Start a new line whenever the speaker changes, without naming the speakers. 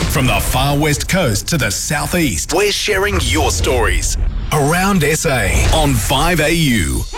From the far west coast to the southeast, we're sharing your stories around SA on 5AU.